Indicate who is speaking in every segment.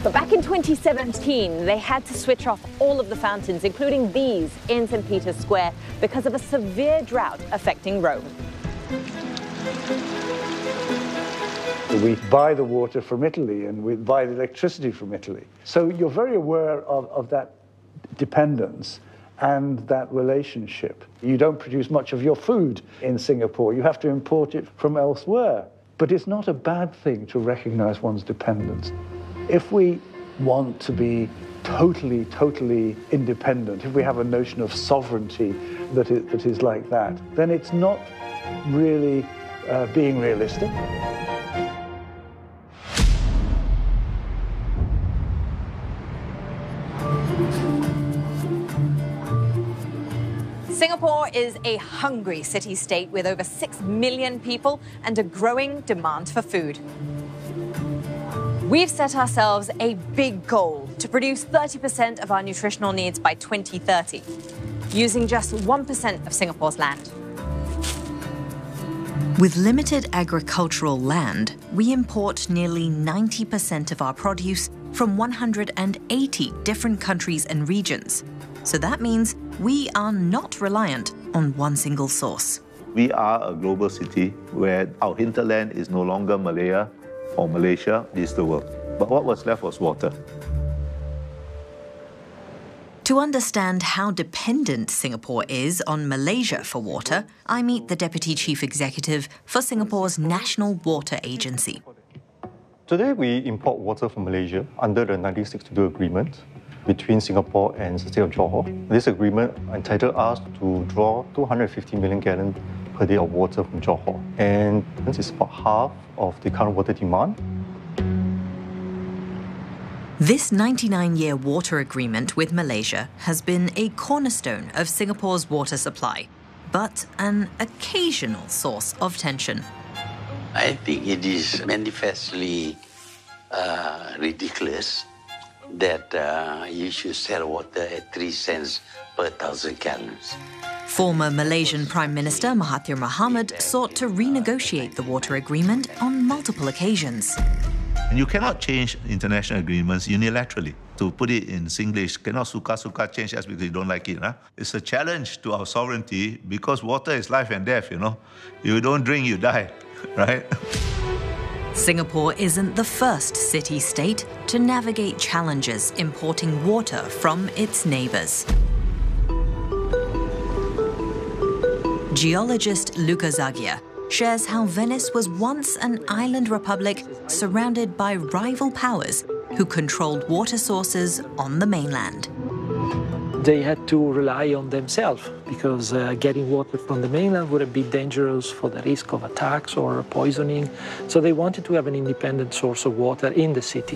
Speaker 1: But back in 2017, they had to switch off all of the fountains, including these in St. Peter's Square, because of a severe drought affecting Rome.
Speaker 2: We buy the water from Italy and we buy the electricity from Italy. So you're very aware of that dependence and that relationship. You don't produce much of your food in Singapore. You have to import it from elsewhere. But it's not a bad thing to recognize one's dependence. If we want to be totally independent, if we have a notion of sovereignty that is like that, then it's not really being realistic.
Speaker 1: Singapore is a hungry city-state with over 6 million people and a growing demand for food. We've set ourselves a big goal to produce 30% of our nutritional needs by 2030, using just 1% of Singapore's land.
Speaker 3: With limited agricultural land, we import nearly 90% of our produce from 180 different countries and regions. So that means we are not reliant on one single source.
Speaker 4: We are a global city where our hinterland is no longer Malaya or Malaysia, it is the world. But what was left was water.
Speaker 3: To understand how dependent Singapore is on Malaysia for water, I meet the Deputy Chief Executive for Singapore's National Water Agency.
Speaker 5: Today we import water from Malaysia under the 1962 agreement between Singapore and the state of Johor. This agreement entitled us to draw 250 million gallons per day of water from Johor. And this is about half of the current water demand.
Speaker 3: This 99-year water agreement with Malaysia has been a cornerstone of Singapore's water supply, but an occasional source of tension.
Speaker 6: I think it is manifestly ridiculous that you should sell water at 3 cents per 1,000 gallons.
Speaker 3: Former Malaysian Prime Minister Mahathir Mohamad sought to renegotiate the water agreement on multiple occasions.
Speaker 4: And you cannot change international agreements unilaterally. To put it in Singlish, cannot suka-suka change just because you don't like it. Huh? It's a challenge to our sovereignty because water is life and death, you know. You don't drink, you die, right?
Speaker 3: Singapore isn't the first city-state to navigate challenges importing water from its neighbours. Geologist Luca Zagia shares how Venice was once an island republic surrounded by rival powers who controlled water sources on the mainland.
Speaker 7: They had to rely on themselves because getting water from the mainland would be dangerous for the risk of attacks or poisoning. So they wanted to have an independent source of water in the city.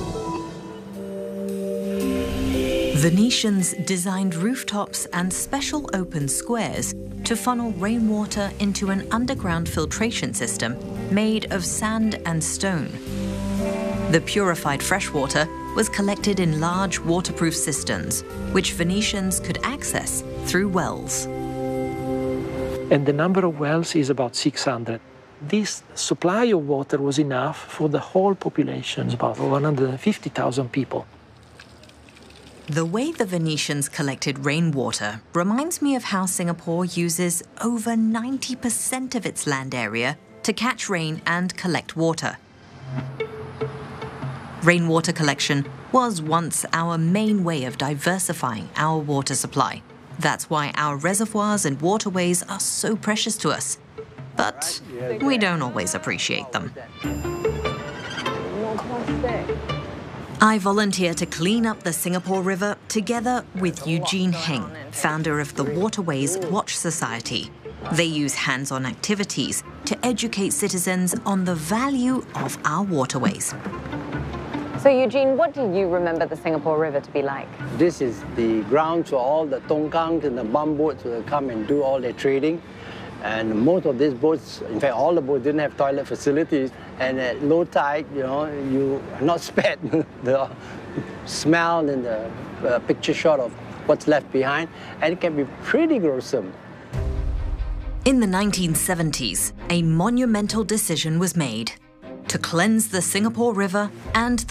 Speaker 3: Venetians designed rooftops and special open squares to funnel rainwater into an underground filtration system made of sand and stone. The purified freshwater was collected in large waterproof cisterns, which Venetians could access through wells.
Speaker 7: And the number of wells is about 600. This supply of water was enough for the whole population, about 150,000 people.
Speaker 3: The way the Venetians collected rainwater reminds me of how Singapore uses over 90% of its land area to catch rain and collect water. Rainwater collection was once our main way of diversifying our water supply. That's why our reservoirs and waterways are so precious to us. But we don't always appreciate them. I volunteer to clean up the Singapore River together with Eugene Heng, founder of the Waterways Watch Society. They use hands-on activities to educate citizens on the value of our waterways.
Speaker 1: So, Eugene, what do you remember the Singapore River to be like?
Speaker 8: This is the ground for all the tongkang and the bum boats will come and do all their trading. And most of these boats, in fact, all the boats didn't have toilet facilities. And at low tide, you know, you are not spared the smell and the picture shot of what's left behind. And it can be pretty gruesome.
Speaker 3: In the 1970s, a monumental decision was made to cleanse the Singapore River and